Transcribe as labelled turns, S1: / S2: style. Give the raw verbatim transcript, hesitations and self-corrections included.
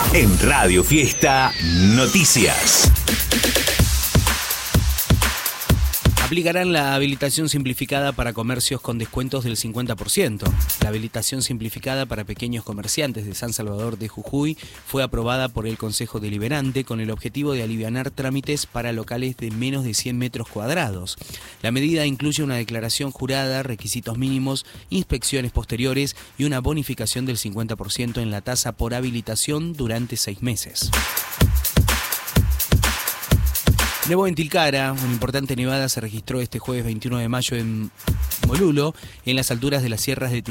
S1: En Radio Fiesta Noticias.
S2: Aplicarán la habilitación simplificada para comercios con descuentos del cincuenta por ciento. La habilitación simplificada para pequeños comerciantes de San Salvador de Jujuy fue aprobada por el Consejo Deliberante con el objetivo de alivianar trámites para locales de menos de cien metros cuadrados. La medida incluye una declaración jurada, requisitos mínimos, inspecciones posteriores y una bonificación del cincuenta por ciento en la tasa por habilitación durante seis meses. Nuevo en Tilcara, una importante nevada se registró este jueves veintiuno de mayo en Molulo, en las alturas de las sierras de Tilcara.